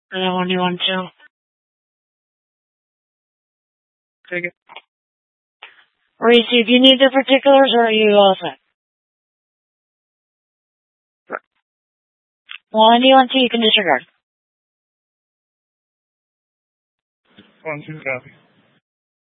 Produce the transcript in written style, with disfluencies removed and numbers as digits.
Another one you want to take it? Reese, do you need the particulars or are you all set? Well, any one you can disregard. 1, 2, copy.